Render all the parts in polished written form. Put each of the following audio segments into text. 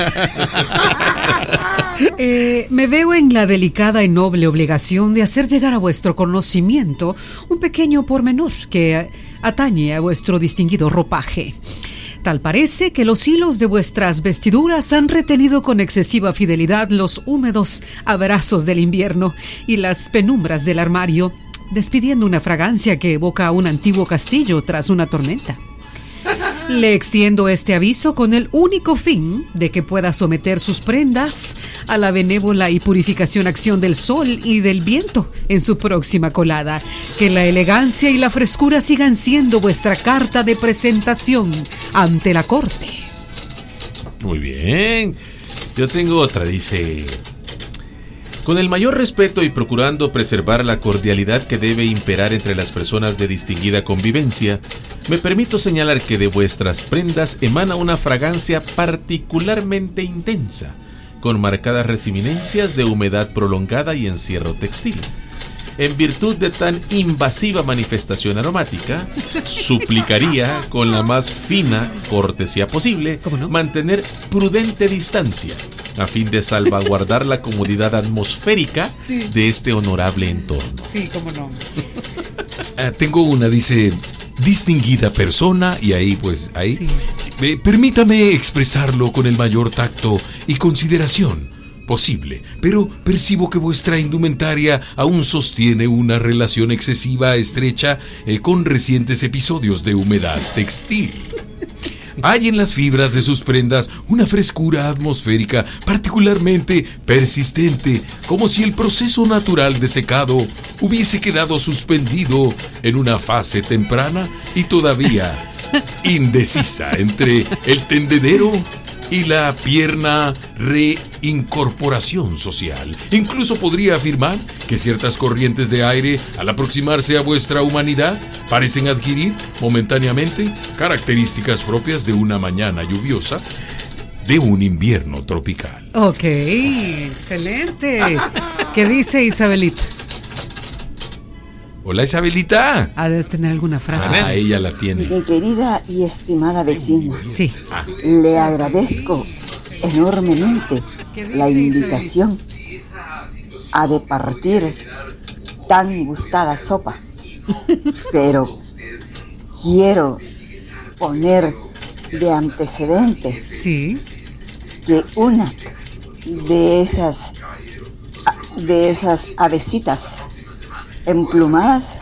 Me veo en la delicada y noble obligación de hacer llegar a vuestro conocimiento un pequeño pormenor que atañe a vuestro distinguido ropaje. Tal parece que los hilos de vuestras vestiduras han retenido con excesiva fidelidad los húmedos abrazos del invierno y las penumbras del armario, despidiendo una fragancia que evoca a un antiguo castillo tras una tormenta. Le extiendo este aviso con el único fin de que pueda someter sus prendas a la benévola y purificación acción del sol y del viento en su próxima colada. Que la elegancia y la frescura sigan siendo vuestra carta de presentación ante la corte. Muy bien. Yo tengo otra, dice: con el mayor respeto y procurando preservar la cordialidad que debe imperar entre las personas de distinguida convivencia, me permito señalar que de vuestras prendas emana una fragancia particularmente intensa, con marcadas reminiscencias de humedad prolongada y encierro textil. En virtud de tan invasiva manifestación aromática, suplicaría con la más fina cortesía posible mantener prudente distancia, a fin de salvaguardar la comodidad atmosférica de este honorable entorno. Sí, cómo no. Tengo una, dice: distinguida persona, y ahí permítame expresarlo con el mayor tacto y consideración posible, pero percibo que vuestra indumentaria aún sostiene una relación excesiva estrecha con recientes episodios de humedad textil. Hay en las fibras de sus prendas una frescura atmosférica particularmente persistente, como si el proceso natural de secado hubiese quedado suspendido en una fase temprana y todavía indecisa entre el tendedero y la pierna reincorporación social. Incluso podría afirmar que ciertas corrientes de aire, al aproximarse a vuestra humanidad, parecen adquirir momentáneamente características propias de una mañana lluviosa de un invierno tropical. Ok, excelente. ¿Qué dice Isabelita? Hola, Isabelita. Ha de tener alguna frase. Ella la tiene. Mi querida y estimada vecina, sí, le agradezco enormemente la invitación a departir tan gustada sopa, pero quiero poner de antecedente que una de esas avecitas emplumadas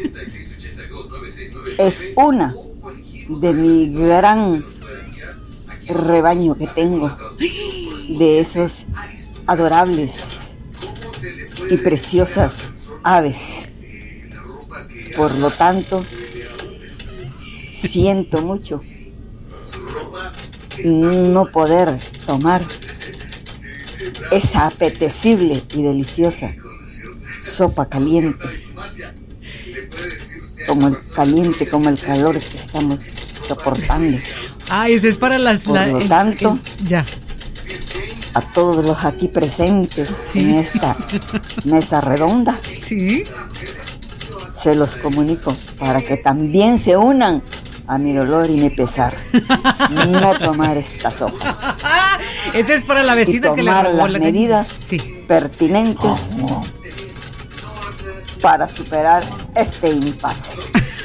es una de mi gran rebaño que tengo de esos adorables y preciosas aves. Por lo tanto, siento mucho no poder tomar esa apetecible y deliciosa sopa caliente, como el calor que estamos soportando. Ese es para las... Por lo tanto, ya. A todos los aquí presentes en esta mesa redonda, se los comunico para que también se unan a mi dolor y mi pesar. No tomar esta sopa. Ese es para la vecina que le robó tomar las la medidas pertinentes para superar este impasse.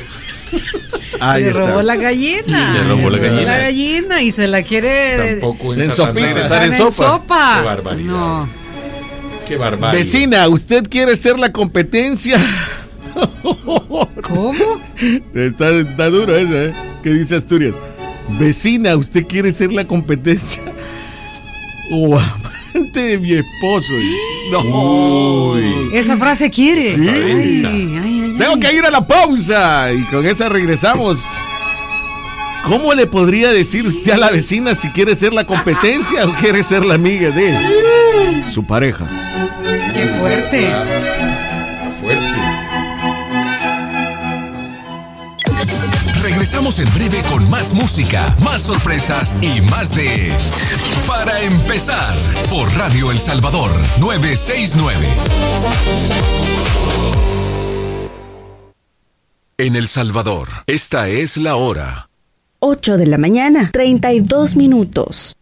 Le robó la gallina. Le robó la gallina y se la quiere Tampoco en sopita, en sopa. Qué barbaridad. No. Qué barbaridad. Vecina, ¿usted quiere ser la competencia? ¿Cómo? Está duro eso, ¿Qué dice Asturias? Vecina, ¿usted quiere ser la competencia o amante de mi esposo? No. Uy. Esa frase quiere. Sí. Ay. Tengo que ir a la pausa y con esa regresamos. ¿Cómo le podría decir usted a la vecina si quiere ser la competencia o quiere ser la amiga de su pareja? ¡Qué fuerte! Está fuerte. Regresamos en breve con más música, más sorpresas y más de Para Empezar por Radio El Salvador 969. En El Salvador, esta es la hora. 8 de la mañana, 32 minutos.